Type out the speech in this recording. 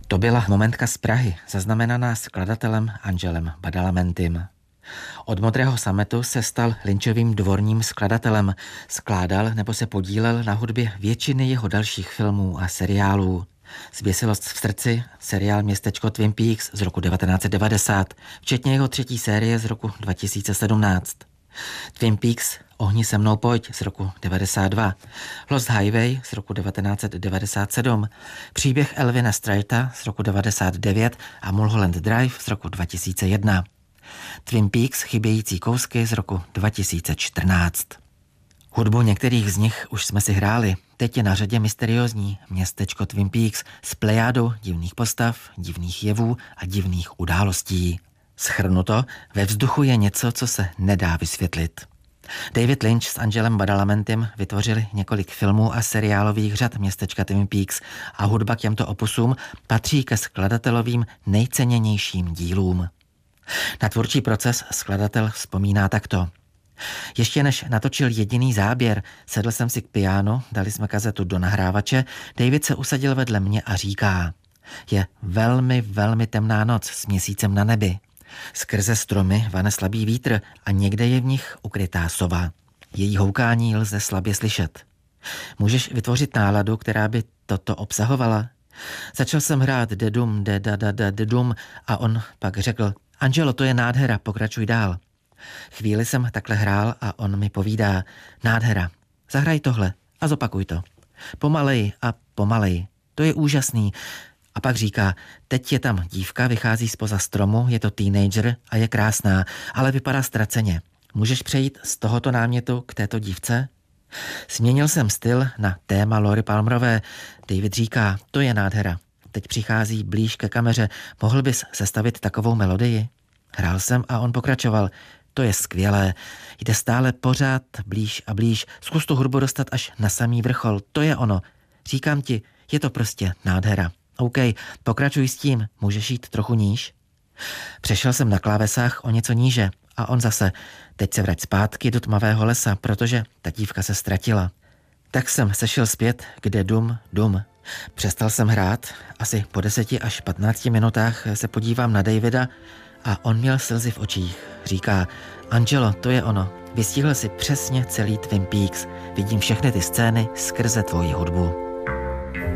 To byla momentka z Prahy, zaznamenaná skladatelem Angelem Badalamentym. Od Modrého sametu se stal Lynchovým dvorním skladatelem. Skládal nebo se podílel na hudbě většiny jeho dalších filmů a seriálů. Zběsilost v srdci, seriál Městečko Twin Peaks z roku 1990, včetně jeho třetí série z roku 2017. Twin Peaks Ohni se mnou pojď z roku 92, Lost Highway z roku 1997, Příběh Elvina Straita z roku 99 a Mulholland Drive z roku 2001. Twin Peaks chybějící kousky z roku 2014. Hudbu některých z nich už jsme si hráli. Teď je na řadě mysteriózní Městečko Twin Peaks s plejádou divných postav, divných jevů a divných událostí. Shrnuto, ve vzduchu je něco, co se nedá vysvětlit. David Lynch s Angelem Badalamentym vytvořili několik filmů a seriálových řad Městečka Twin Peaks a hudba k těmto opusům patří ke skladatelovým nejcenněnějším dílům. Na tvůrčí proces skladatel vzpomíná takto. Ještě než natočil jediný záběr, sedl jsem si k pianu, dali jsme kazetu do nahrávače, David se usadil vedle mě a říká: je velmi, velmi temná noc s měsícem na nebi. Skrze stromy vane slabý vítr a někde je v nich ukrytá sova. Její houkání lze slabě slyšet. Můžeš vytvořit náladu, která by toto obsahovala? Začal jsem hrát dedum, dedum a on pak řekl: Angelo, to je nádhera, pokračuj dál. Chvíli jsem takhle hrál a on mi povídá: nádhera, zahraj tohle a zopakuj to. Pomalej a pomalej, to je úžasný. A pak říká: teď je tam dívka, vychází zpoza stromu, je to teenager a je krásná, ale vypadá ztraceně. Můžeš přejít z tohoto námětu k této dívce? Změnil jsem styl na téma Lory Palmerové. David říká: to je nádhera. Teď přichází blíž ke kameře, mohl bys sestavit takovou melodii? Hrál jsem a on pokračoval: to je skvělé, jde stále pořád blíž a blíž, zkus tu hudbu dostat až na samý vrchol, to je ono. Říkám ti, je to prostě nádhera. OK, pokračuj s tím, můžeš jít trochu níž? Přešel jsem na klávesách o něco níže a on zase: teď se vrať zpátky do tmavého lesa, protože ta dívka se ztratila. Tak jsem sešel zpět k dedum, dum. Přestal jsem hrát, asi po 10 až 15 minutách se podívám na Davida a on měl slzy v očích. Říká: Angelo, to je ono, vystihl si přesně celý Twin Peaks, vidím všechny ty scény skrze tvoji hudbu.